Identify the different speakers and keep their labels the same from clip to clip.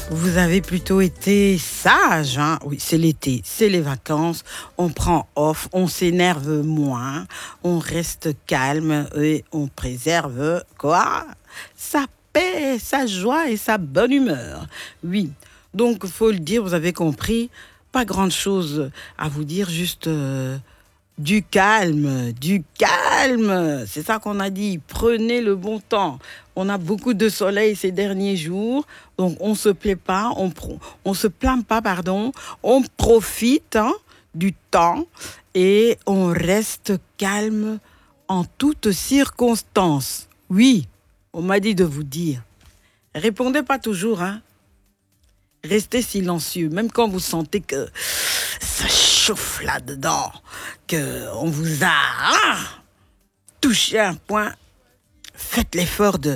Speaker 1: Vous avez plutôt été sage, hein? Oui, c'est l'été, c'est les vacances, on prend off, on s'énerve moins, on reste calme et on préserve quoi? Sa paix, sa joie et sa bonne humeur. Oui, donc faut le dire, vous avez compris, pas grand-chose à vous dire, juste du calme, du calme. C'est ça qu'on a dit. Prenez le bon temps. On a beaucoup de soleil ces derniers jours, donc on se plaît pas, on se plaint pas, pardon. On profite du temps et on reste calme en toutes circonstances. Oui, on m'a dit de vous dire. Répondez pas toujours, hein. Restez silencieux, même quand vous sentez que ça chauffe là-dedans, que on vous a touché un point. Faites l'effort de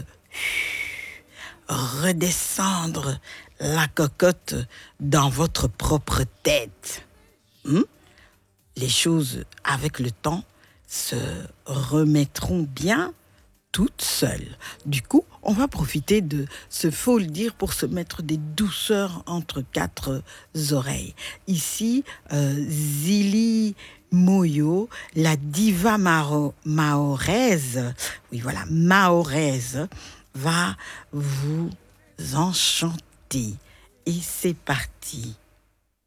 Speaker 1: redescendre la cocotte dans votre propre tête. Les choses, avec le temps, se remettront bien toute seule. Du coup, on va profiter de ce faut le dire pour se mettre des douceurs entre quatre oreilles. Ici, Zili Moyo, la diva mahoraise, oui voilà, mahoraise, va vous enchanter. Et c'est parti.